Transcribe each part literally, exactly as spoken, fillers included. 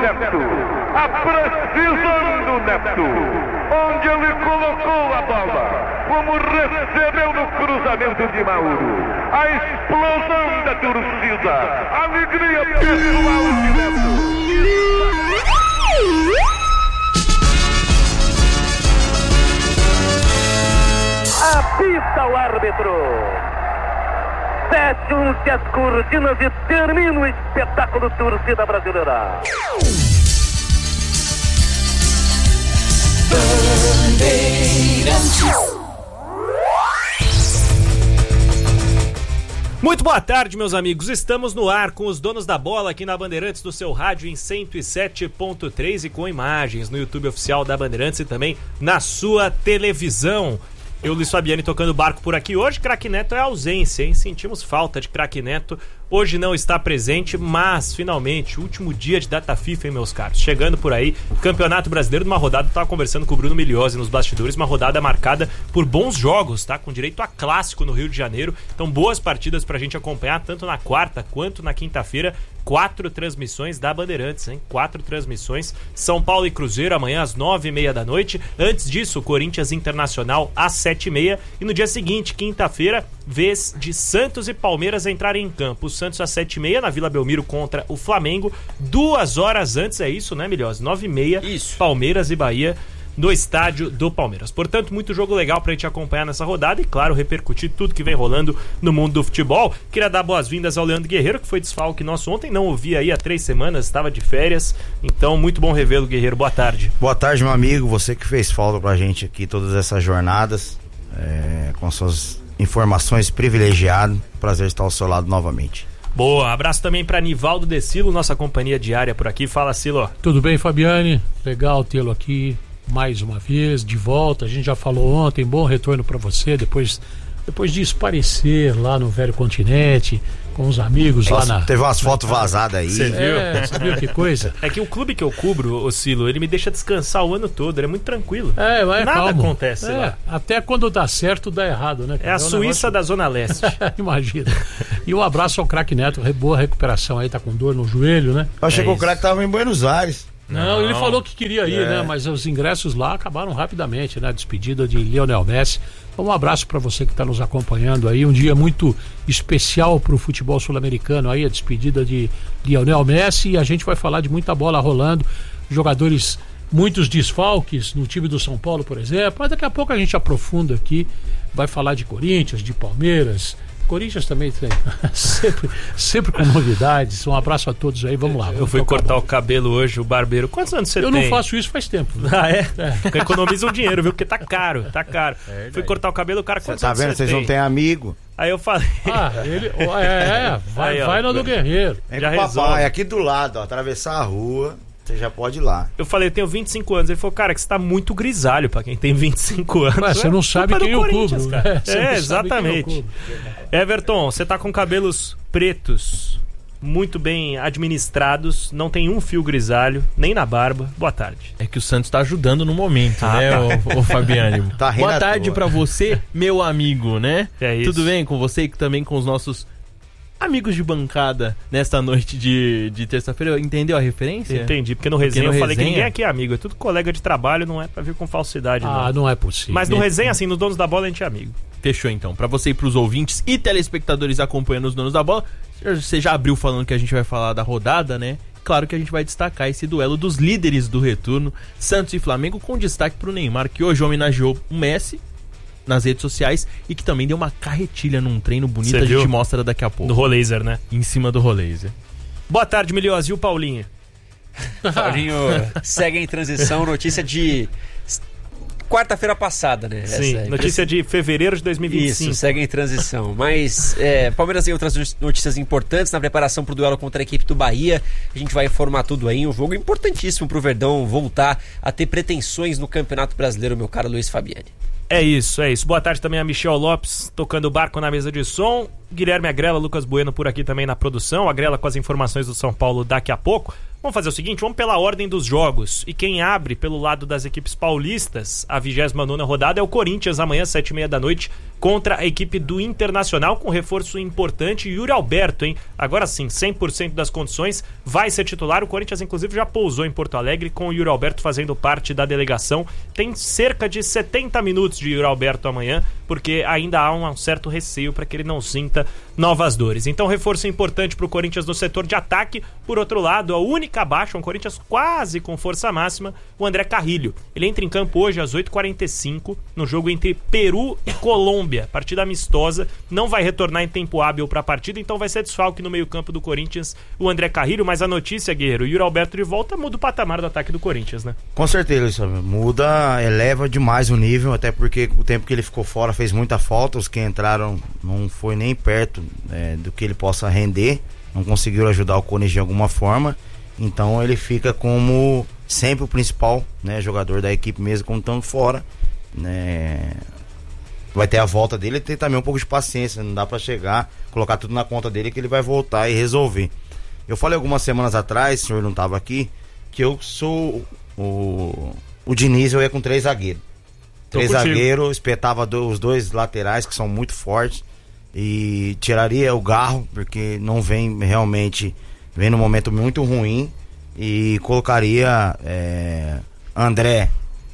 Neto. A precisão do Neto. Onde ele colocou a bola. Como recebeu no cruzamento de Mauro. A explosão da torcida. A alegria pessoal de Neto. Apita o árbitro. Fecham-se as cortinas e termina o espetáculo torcida brasileira. Muito boa tarde, meus amigos. Estamos no ar com os donos da bola aqui na Bandeirantes do seu rádio em cento e sete ponto três e com imagens no YouTube oficial da Bandeirantes e também na sua televisão. Eu, Luiz Fabiani, tocando barco por aqui. Hoje, Craque Neto é ausência, hein? Sentimos falta de Craque Neto. Hoje não está presente, mas, finalmente, último dia de data FIFA, hein, meus caros? Chegando por aí, Campeonato Brasileiro, numa rodada, eu estava conversando com o Bruno Migliozzi nos bastidores, uma rodada marcada por bons jogos, tá? Com direito a clássico no Rio de Janeiro. Então, boas partidas pra gente acompanhar, tanto na quarta quanto na quinta-feira. Quatro transmissões da Bandeirantes, hein? Quatro transmissões. São Paulo e Cruzeiro amanhã às nove e meia da noite. Antes disso, Corinthians Internacional às sete e meia. E no dia seguinte, quinta-feira, vez de Santos e Palmeiras entrarem em campo. O Santos às sete e meia na Vila Belmiro contra o Flamengo. Duas horas antes, é isso, né, Milhós? nove e meia, isso. Palmeiras e Bahia no estádio do Palmeiras. Portanto, muito jogo legal pra gente acompanhar nessa rodada e, claro, repercutir tudo que vem rolando no mundo do futebol. Queria dar boas-vindas ao Leandro Guerreiro, que foi desfalque nosso ontem, não ouvi aí há três semanas, estava de férias, então muito bom revê-lo, Guerreiro. Boa tarde. Boa tarde, meu amigo, você que fez falta pra gente aqui todas essas jornadas, é, com suas informações privilegiadas. Prazer estar ao seu lado novamente. Boa, abraço também para Nivaldo De Silo, nossa companhia diária por aqui. Fala, Silo. Tudo bem, Fabiane? Legal tê-lo aqui mais uma vez, de volta. A gente já falou ontem, bom retorno para você, depois, depois de esparecer lá no Velho Continente, com os amigos. Nossa, lá na... Teve umas fotos vazadas aí. Você viu? É, você viu que coisa? É que o clube que eu cubro, o Silo, ele me deixa descansar o ano todo, ele é muito tranquilo. É, mas nada calmo. acontece é, lá. Até quando dá certo, dá errado, né? É a Suíça negócio... da Zona Leste. Imagina. E um abraço ao Craque Neto, boa recuperação aí, tá com dor no joelho, né? Eu achei é que o Craque tava em Buenos Aires. Não, não, ele falou que queria ir, é. né? Mas os ingressos lá acabaram rapidamente, né? Despedida de Lionel Messi. Então, um abraço para você que está nos acompanhando aí. Um dia muito especial para o futebol sul-americano aí, a despedida de Lionel Messi. E a gente vai falar de muita bola rolando. Jogadores, muitos desfalques no time do São Paulo, por exemplo. Mas daqui a pouco a gente aprofunda aqui. Vai falar de Corinthians, de Palmeiras. Corinthians também tem sempre, sempre com novidades. Um abraço a todos aí, vamos lá. Vamos eu fui cortar o cabelo hoje, o barbeiro. Quantos anos você eu tem? Eu não faço isso faz tempo. Ah, é? é. Economiza um dinheiro, viu? Porque tá caro, tá caro. É fui cortar o cabelo, o cara, quantos tá anos vendo? você Vocês tem? não têm amigo. Aí eu falei... Ah, ele... É, é vai, aí, vai no do Guerreiro. É já papai, aqui do lado, ó, atravessar a rua... Você já pode ir lá. Eu falei, eu tenho vinte e cinco anos. Ele falou, cara, que você tá muito grisalho pra quem tem vinte e cinco anos. Mas você não sabe quem eu cubro. Cara. É, é exatamente. Everton, você tá com cabelos pretos, muito bem administrados, não tem um fio grisalho, nem na barba. Boa tarde. É que o Santos tá ajudando no momento, ah, né, tá. o, o Fabiane? Tá Boa tarde pra você, meu amigo, né? É isso. Tudo bem com você e também com os nossos... amigos de bancada nesta noite de, de terça-feira. Entendeu a referência? Entendi, porque no resenha porque no eu falei resenha... que ninguém aqui é amigo, é tudo colega de trabalho, não é pra vir com falsidade. Ah, não, não é possível. Mas no resenha, assim, nos Donos da Bola a gente é amigo. Fechou então. Pra você e pros ouvintes e telespectadores acompanhando os Donos da Bola, você já abriu falando que a gente vai falar da rodada, né? Claro que a gente vai destacar esse duelo dos líderes do retorno, Santos e Flamengo, com destaque pro Neymar, que hoje homenageou o Messi nas redes sociais e que também deu uma carretilha num treino bonito. Cê a gente viu? Mostra daqui a pouco. Do Roleiser, né? Em cima do Roleiser. Boa tarde, Milhós. E o Paulinho? Paulinho segue em transição, notícia de quarta-feira passada, né? Sim, Essa notícia de fevereiro de dois mil e vinte e cinco. Isso, segue em transição. Mas é, Palmeiras tem outras notícias importantes na preparação pro duelo contra a equipe do Bahia. A gente vai informar tudo aí. Um jogo importantíssimo pro Verdão voltar a ter pretensões no Campeonato Brasileiro, meu caro Luiz Fabiani. É isso, é isso. Boa tarde também a Michel Lopes, tocando o barco na mesa de som. Guilherme Agrela, Lucas Bueno por aqui também na produção. Agrela com as informações do São Paulo daqui a pouco. Vamos fazer o seguinte, vamos pela ordem dos jogos. E quem abre pelo lado das equipes paulistas a vigésima nona rodada é o Corinthians, amanhã, sete e meia da noite, contra a equipe do Internacional, com reforço importante. Yuri Alberto, hein? Agora sim, cem por cento das condições, vai ser titular. O Corinthians, inclusive, já pousou em Porto Alegre, com o Yuri Alberto fazendo parte da delegação. Tem cerca de setenta minutos de Yuri Alberto amanhã, porque ainda há um certo receio para que ele não sinta novas dores. Então, reforço importante para o Corinthians no setor de ataque. Por outro lado, a única baixa, um Corinthians quase com força máxima, o André Carrilho. Ele entra em campo hoje às oito e quarenta e cinco no jogo entre Peru e Colômbia, partida amistosa, não vai retornar em tempo hábil para a partida, então vai ser desfalque no meio campo do Corinthians o André Carrilho. Mas a notícia, Guerreiro, o Yuri Alberto de volta muda o patamar do ataque do Corinthians, né? Com certeza, isso muda, eleva demais o nível, até porque o tempo que ele ficou fora fez muita falta, os que entraram não foi nem perto é, do que ele possa render, não conseguiram ajudar o Corinthians de alguma forma. Então ele fica como sempre o principal, né, jogador da equipe mesmo, como estando fora, né? Vai ter a volta dele e ter também um pouco de paciência, não dá pra chegar, colocar tudo na conta dele que ele vai voltar e resolver. Eu falei algumas semanas atrás, o senhor não tava aqui, que eu sou o, o Diniz, eu ia com três zagueiros. Três zagueiros, espetava do, os dois laterais que são muito fortes e tiraria o Garro, porque não vem realmente... vem num momento muito ruim, e colocaria é, André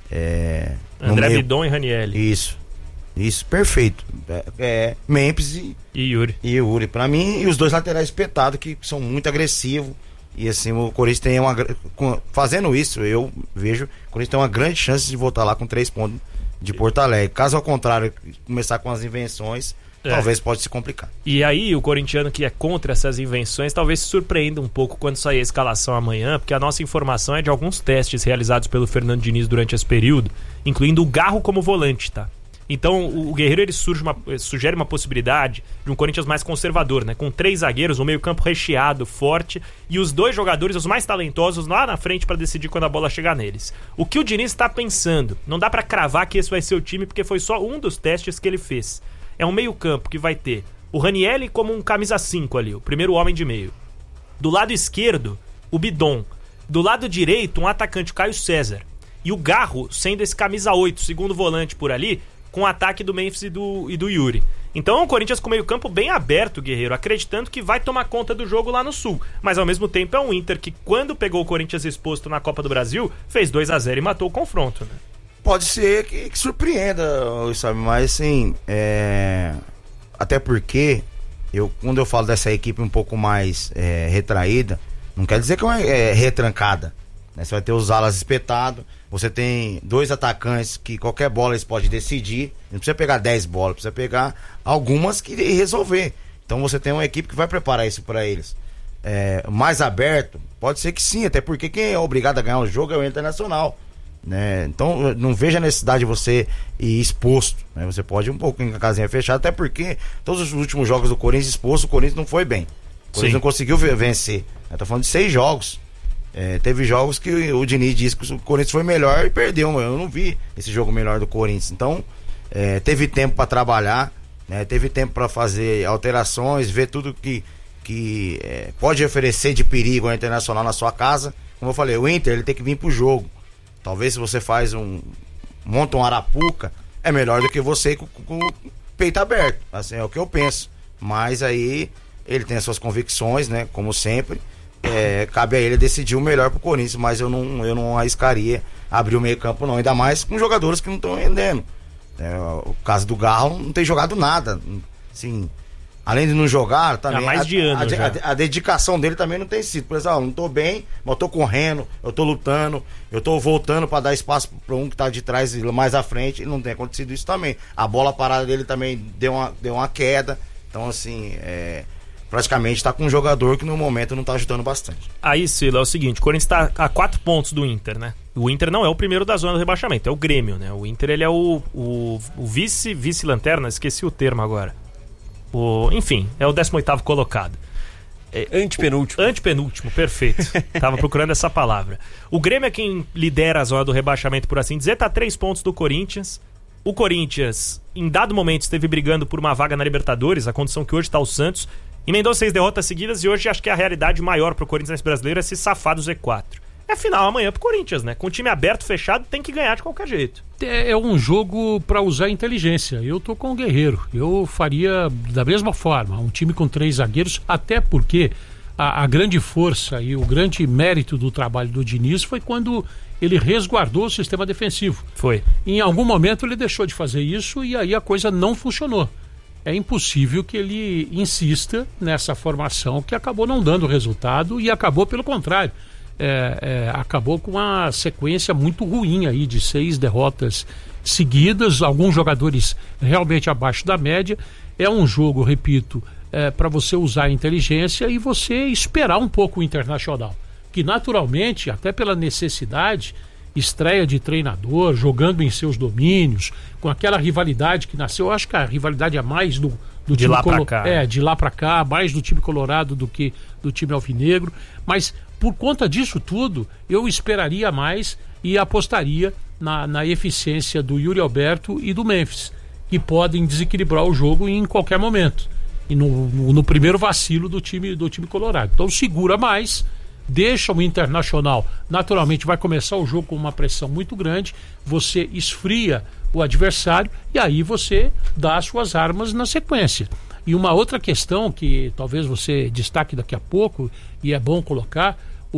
é, André Bidon e Raniel. Isso, isso, perfeito. É, é, Memphis e, e Yuri. E Yuri, pra mim, e os dois laterais espetados que são muito agressivos. E assim, o Corinthians tem uma. Fazendo isso, eu vejo o Corinthians tem uma grande chance de voltar lá com três pontos de Porto Alegre. Caso ao contrário, começar com as invenções. É. Talvez pode se complicar. E aí o corintiano que é contra essas invenções talvez se surpreenda um pouco quando sair a escalação amanhã, porque a nossa informação é de alguns testes realizados pelo Fernando Diniz durante esse período, incluindo o Garro como volante, tá? Então o Guerreiro ele surge uma, sugere uma possibilidade de um Corinthians mais conservador, né? Com três zagueiros, um meio campo recheado, forte, e os dois jogadores, os mais talentosos, lá na frente para decidir quando a bola chegar neles. O que o Diniz está pensando? Não dá para cravar que esse vai ser o time, porque foi só um dos testes que ele fez. É um meio campo que vai ter o Raniel como um camisa cinco ali, o primeiro homem de meio. Do lado esquerdo, o Bidon. Do lado direito, um atacante, o Caio César. E o Garro sendo esse camisa oito, segundo volante por ali, com o ataque do Memphis e do, e do Yuri. Então é um Corinthians com meio campo bem aberto, Guerreiro, acreditando que vai tomar conta do jogo lá no Sul. Mas ao mesmo tempo é um Inter que, quando pegou o Corinthians exposto na Copa do Brasil, fez dois a zero e matou o confronto, né? Pode ser que, que surpreenda, sabe? Mas assim, é... até porque eu, quando eu falo dessa equipe um pouco mais é, retraída, não quer dizer que é, uma, é retrancada, né? Você vai ter os alas espetados, você tem dois atacantes que qualquer bola eles podem decidir, não precisa pegar dez bolas, precisa pegar algumas que e resolver. Então você tem uma equipe que vai preparar isso para eles. É, mais aberto, pode ser que sim, até porque quem é obrigado a ganhar o jogo é o Internacional. Né? Então não vejo a necessidade de você ir exposto, né? Você pode ir um pouquinho com a casinha fechada, até porque todos os últimos jogos do Corinthians exposto, o Corinthians não foi bem, o Corinthians Sim. não conseguiu vencer. Eu tô falando de seis jogos, é, teve jogos que o Diniz disse que o Corinthians foi melhor e perdeu. Eu não vi esse jogo melhor do Corinthians. Então é, teve tempo para trabalhar, né? Teve tempo para fazer alterações, ver tudo que, que é, pode oferecer de perigo ao Internacional na sua casa. Como eu falei, o Inter ele tem que vir pro jogo. Talvez se você faz um... monta um Arapuca, é melhor do que você com, com o peito aberto. Assim, é o que eu penso. Mas aí ele tem as suas convicções, né? Como sempre. É, cabe a ele decidir o melhor pro Corinthians, mas eu não, eu não arriscaria abrir o meio campo não. Ainda mais com jogadores que não estão rendendo. É, o caso do Garro não tem jogado nada. Assim... Além de não jogar, também há mais de ano a, já. A, a, a dedicação dele também não tem sido. Por exemplo, eu não tô bem, mas eu tô correndo, eu tô lutando, eu tô voltando para dar espaço para um que tá de trás mais à frente, e não tem acontecido isso também. A bola parada dele também deu uma, deu uma queda. Então, assim, é, praticamente tá com um jogador que no momento não tá ajudando bastante. Aí, Sila, é o seguinte, o Corinthians tá a quatro pontos do Inter, né? O Inter não é o primeiro da zona do rebaixamento, é o Grêmio, né? O Inter, ele é o, o, o vice, vice-lanterna, esqueci o termo agora. O, enfim, é o décimo oitavo colocado. É, antepenúltimo. O, antepenúltimo, perfeito. Tava procurando essa palavra. O Grêmio é quem lidera a zona do rebaixamento, por assim dizer, tá a três pontos do Corinthians. o Corinthians, em dado momento, esteve brigando por uma vaga na Libertadores, a condição que hoje está o Santos, emendou seis derrotas seguidas e hoje acho que a realidade maior pro Corinthians nesse brasileiro é se safar do Z quatro. É final amanhã pro Corinthians, né? Com o time aberto, fechado, tem que ganhar de qualquer jeito. É um jogo para usar inteligência. Eu tô com o Guerreiro. Eu faria da mesma forma, um time com três zagueiros, até porque a, a grande força e o grande mérito do trabalho do Diniz foi quando ele resguardou o sistema defensivo. Foi. Em algum momento ele deixou de fazer isso e aí a coisa não funcionou. É impossível que ele insista nessa formação que acabou não dando resultado e acabou pelo contrário. É, é, acabou com uma sequência muito ruim aí de seis derrotas seguidas, alguns jogadores realmente abaixo da média. É um jogo, repito, é, para você usar a inteligência e você esperar um pouco o Internacional, que naturalmente, até pela necessidade, estreia de treinador, jogando em seus domínios, com aquela rivalidade que nasceu. Eu acho que a rivalidade é mais do, do de time lá colo... pra cá. É, de lá para cá, mais do time colorado do que do time alvinegro, mas por conta disso tudo, eu esperaria mais e apostaria na, na eficiência do Yuri Alberto e do Memphis, que podem desequilibrar o jogo em qualquer momento. E no, no, no primeiro vacilo do time, do time colorado. Então segura mais, deixa o Internacional. Naturalmente vai começar o jogo com uma pressão muito grande, você esfria o adversário e aí você dá as suas armas na sequência. E uma outra questão que talvez você destaque daqui a pouco, e é bom colocar,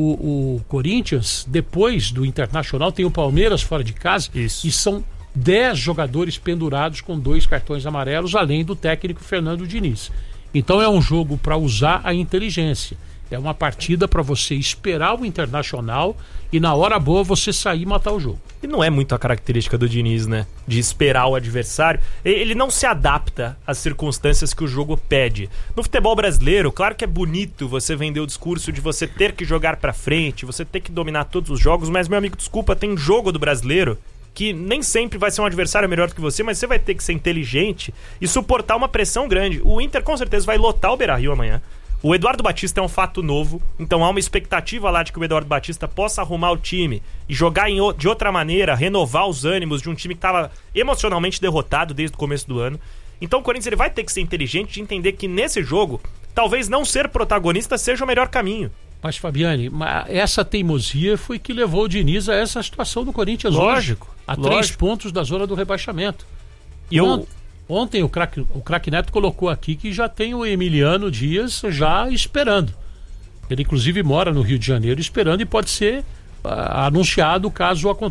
o, o Corinthians, depois do Internacional, tem o Palmeiras fora de casa. Isso. E são dez jogadores pendurados com dois cartões amarelos, além do técnico Fernando Diniz. Então é um jogo para usar a inteligência. É uma partida para você esperar o Internacional e na hora boa você sair e matar o jogo. E não é muito a característica do Diniz, né? De esperar o adversário. Ele não se adapta às circunstâncias que o jogo pede. No futebol brasileiro, claro que é bonito você vender o discurso de você ter que jogar pra frente, você ter que dominar todos os jogos, mas, meu amigo, desculpa, tem jogo do brasileiro que nem sempre vai ser um adversário melhor do que você, mas você vai ter que ser inteligente e suportar uma pressão grande. O Inter com certeza vai lotar o Beira-Rio amanhã. O Eduardo Batista é um fato novo, então há uma expectativa lá de que o Eduardo Batista possa arrumar o time e jogar em, de outra maneira, renovar os ânimos de um time que estava emocionalmente derrotado desde o começo do ano. Então o Corinthians ele vai ter que ser inteligente de entender que nesse jogo, talvez não ser protagonista seja o melhor caminho. Mas, Fabiane, essa teimosia foi que levou o Diniz a essa situação do Corinthians. Lógico. Hoje, a lógico. três pontos da zona do rebaixamento. E eu... Ontem o craque o craque Neto colocou aqui que já tem o Emiliano Dias já esperando. Ele inclusive mora no Rio de Janeiro esperando e pode ser uh, anunciado caso aconteça.